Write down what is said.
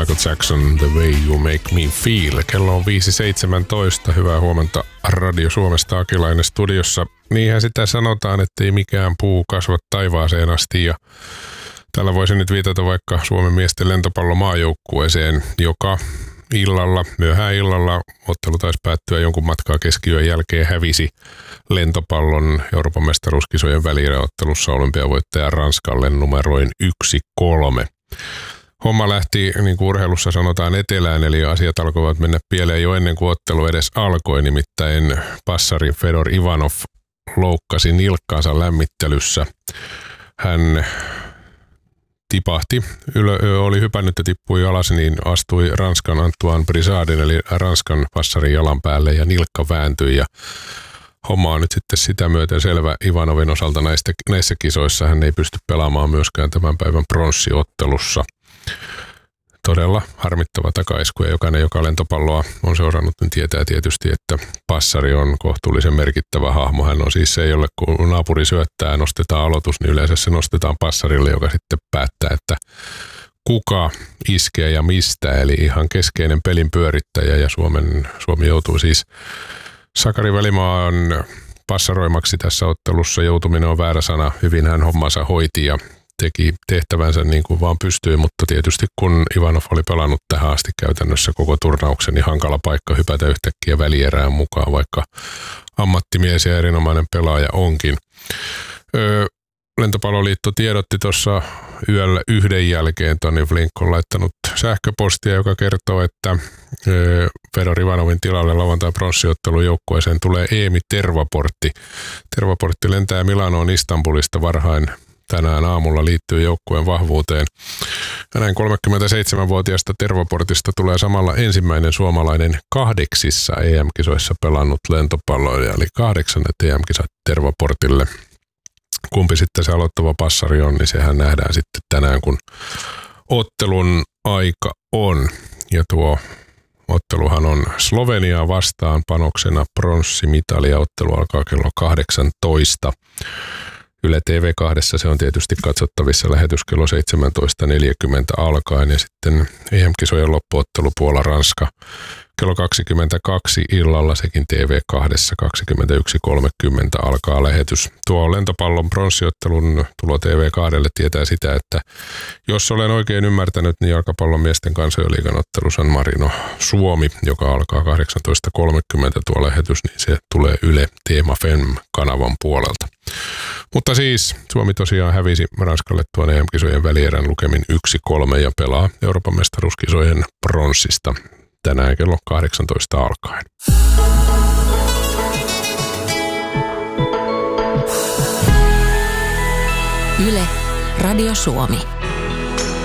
Michael Jackson, The Way You Make Me Feel. Kello on 5.17. Hyvää huomenta Radio Suomesta, Akilainen studiossa. Niinhän sitä sanotaan, ettei mikään puu kasva taivaaseen asti. Ja tällä voisi nyt viitata vaikka Suomen miesten lentopallomaajoukkueeseen, joka myöhään illalla, ottelu taisi päättyä jonkun matkaa keskiyön jälkeen, hävisi lentopallon Euroopan mestaruuskisojen välieräottelussa olympiavoittaja Ranskalle numeroin 1-3. Homma lähti, niin kuin urheilussa sanotaan, etelään, eli asiat alkoivat mennä pieleen jo ennen kuin ottelu edes alkoi. Nimittäin passari Fedor Ivanov loukkasi nilkkaansa lämmittelyssä. Hän tipahti, oli hypännyt ja tippui alas, niin astui Ranskan Antoine Brisadin, eli Ranskan passarin jalan päälle ja nilkka vääntyi. Ja homma on nyt sitten sitä myöten selvä Ivanovin osalta näissä kisoissa. Hän ei pysty pelaamaan myöskään tämän päivän pronssiottelussa. Todella harmittava takaisku, ja jokainen, joka lentopalloa on seurannut, niin tietää tietysti, että passari on kohtuullisen merkittävä hahmo. Hän on siis se, jolle kun naapuri syöttää, nostetaan aloitus, niin yleensä se nostetaan passarille, joka sitten päättää, että kuka iskee ja mistä. Eli ihan keskeinen pelin pyörittäjä, ja Suomi joutuu siis Sakari Välimaan passaroimaksi tässä ottelussa. Joutuminen on väärä sana, hyvin hän hommansa hoiti ja teki tehtävänsä niin kuin vaan pystyi, mutta tietysti kun Ivanov oli pelannut tähän asti käytännössä koko turnauksen, niin hankala paikka hypätä yhtäkkiä välierään mukaan, vaikka ammattimies ja erinomainen pelaaja onkin. Lentopalloliitto tiedotti tuossa yöllä 1 jälkeen, Toni Flink on laittanut sähköpostia, joka kertoo, että Fedor Ivanovin tilalle lauantai pronssiottelun joukkueeseen tulee Eemi Tervaportti. Tervaportti lentää Milanoon Istanbulista varhain tänään aamulla, liittyy joukkueen vahvuuteen. Ja näin 37-vuotiaasta Tervaportista tulee samalla ensimmäinen suomalainen 8 EM-kisoissa pelannut lentopalloilija, eli 8 EM-kisat Tervaportille. Kumpi sitten se aloittava passari on, niin sehän nähdään sitten tänään, kun ottelun aika on. Ja tuo otteluhan on Sloveniaa vastaan panoksena pronssimitalia. Ottelu alkaa kello 18. Yle TV2 se on tietysti katsottavissa, lähetys kello 17.40 alkaen, ja sitten EM-kisojen loppuottelu Puola-Ranska kello 22 illalla, sekin TV2 21.30 alkaa lähetys. Tuo lentopallon pronssiottelun tulo TV2 tietää sitä, että jos olen oikein ymmärtänyt, niin jalkapallon miesten kansainliigan ottelu San Marino Suomi, joka alkaa 18.30 tuo lähetys, niin se tulee Yle Teema Fem-kanavan puolelta. Mutta siis Suomi tosiaan hävisi Ranskalle tuon EM-kisojen välierän lukemin 1-3 ja pelaa Euroopan mestaruuskisojen pronssista tänään kello 18 alkaen. Yle Radio Suomi.